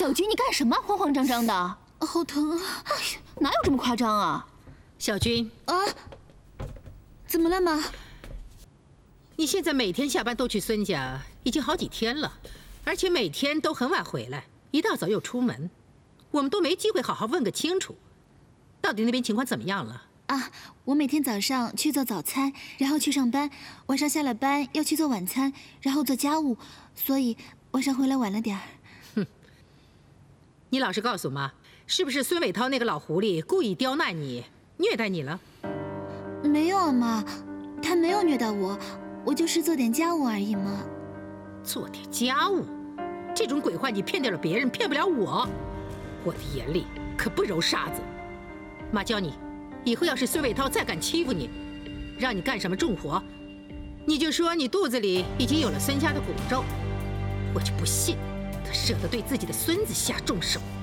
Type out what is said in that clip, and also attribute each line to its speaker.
Speaker 1: 小军，你干什么？慌慌张张的，
Speaker 2: 好疼啊！
Speaker 1: 哎呀，哪有这么夸张啊？
Speaker 3: 小军
Speaker 2: 啊，怎么了妈？
Speaker 3: 你现在每天下班都去孙家，已经好几天了，而且每天都很晚回来，一大早又出门，我们都没机会好好问个清楚，到底那边情况怎么样了？
Speaker 2: 啊，我每天早上去做早餐，然后去上班，晚上下了班要去做晚餐，然后做家务，所以晚上回来晚了点儿。
Speaker 3: 哼，你老实告诉妈，是不是孙伟涛那个老狐狸故意刁难你？ 虐待你了？
Speaker 2: 没有啊，妈，他没有虐待我，我就是做点家务而已嘛。
Speaker 3: 做点家务，这种鬼话你骗掉了别人，骗不了我。我的眼里可不揉沙子。妈教你，以后要是孙伟涛再敢欺负你，让你干什么重活，你就说你肚子里已经有了孙家的骨肉。我就不信他舍得对自己的孙子下重手。